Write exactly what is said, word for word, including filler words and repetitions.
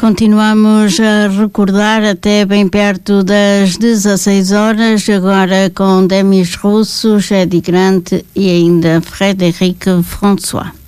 Continuamos a recordar até bem perto das dezasseis horas, agora com Demis Roussos, Eddie Grant e ainda Frédéric François.